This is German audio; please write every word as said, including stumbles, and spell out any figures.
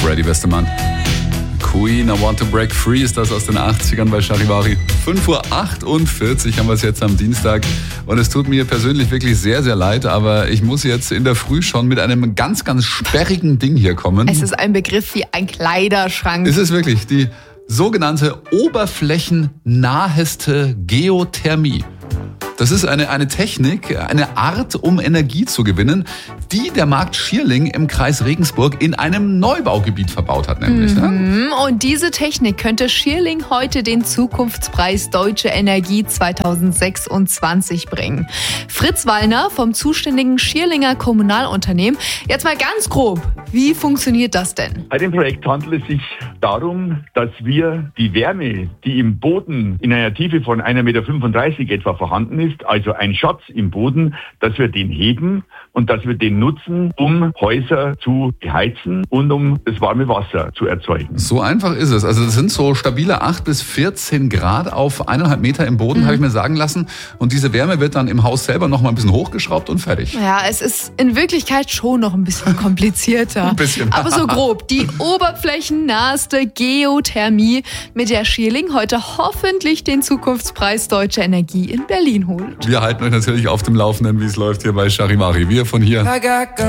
Brady Westermann. Queen, I Want to Break Free ist das aus den achtzigern bei Charivari. fünf Uhr achtundvierzig haben wir es jetzt am Dienstag. Und es tut mir persönlich wirklich sehr, sehr leid, aber ich muss jetzt in der Früh schon mit einem ganz, ganz sperrigen Ding hier kommen. Es ist ein Begriff wie ein Kleiderschrank. Es ist wirklich die sogenannte oberflächennaheste Geothermie. Das ist eine, eine Technik, eine Art, um Energie zu gewinnen, die der Markt Schierling im Kreis Regensburg in einem Neubaugebiet verbaut hat, nämlich. Mhm. Ne? Und diese Technik könnte Schierling heute den Zukunftspreis Deutsche Energie zweitausendsechsundzwanzig bringen. Fritz Wallner vom zuständigen Schierlinger Kommunalunternehmen. Jetzt mal ganz grob, wie funktioniert das denn? Bei dem Projekt handelt es sich darum, dass wir die Wärme, die im Boden in einer Tiefe von ein Komma fünfunddreißig Meter etwa vorhanden ist, also ein Schatz im Boden, dass wir den heben und dass wir den nutzen, um Häuser zu beheizen und um das warme Wasser zu erzeugen. So einfach ist es. Also das sind so stabile acht bis vierzehn Grad auf eineinhalb Meter im Boden, mhm. habe ich mir sagen lassen. Und diese Wärme wird dann im Haus selber noch mal ein bisschen hochgeschraubt und fertig. Ja, es ist in Wirklichkeit schon noch ein bisschen komplizierter. ein bisschen. Aber so grob, die oberflächennaheste Geothermie, mit der Schierling heute hoffentlich den Zukunftspreis Deutsche Energie in Berlin holt. Wir halten euch natürlich auf dem Laufenden, wie es läuft hier bei Charivari. Wir von hier.